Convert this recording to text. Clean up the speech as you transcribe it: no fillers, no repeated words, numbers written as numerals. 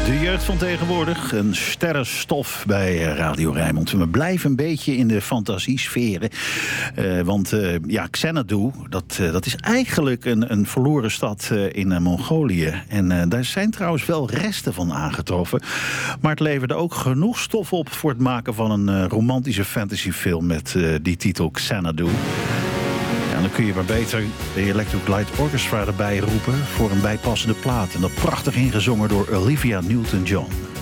De jeugd van tegenwoordig, een sterrenstof bij Radio Rijnmond. We blijven een beetje in de fantasiesferen. Want Xanadu, dat is eigenlijk een verloren stad in Mongolië. En daar zijn trouwens wel resten van aangetroffen. Maar het leverde ook genoeg stof op voor het maken van een romantische fantasyfilm met die titel Xanadu. Ja, dan kun je maar beter de Electric Light Orchestra erbij roepen voor een bijpassende plaat. En dat prachtig ingezongen door Olivia Newton-John.